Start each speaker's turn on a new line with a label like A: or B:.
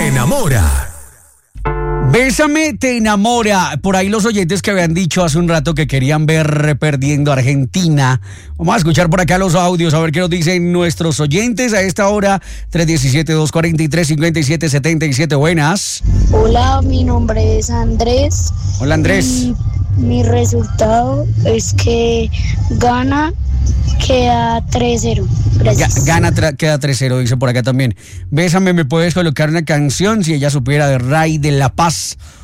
A: enamora.
B: Bésame te enamora. Por ahí los oyentes que habían dicho hace un rato que querían ver perdiendo a Argentina. Vamos a escuchar por acá los audios, a ver qué nos dicen nuestros oyentes a esta hora. 317-243-5777. Buenas.
C: Hola, mi nombre es Andrés.
B: Hola, Andrés.
C: Y mi resultado es que gana, queda 3-0. Gracias.
B: Queda 3-0, dice por acá también. Bésame, ¿me puedes colocar una canción? Si ella supiera, de Ray de La Paz.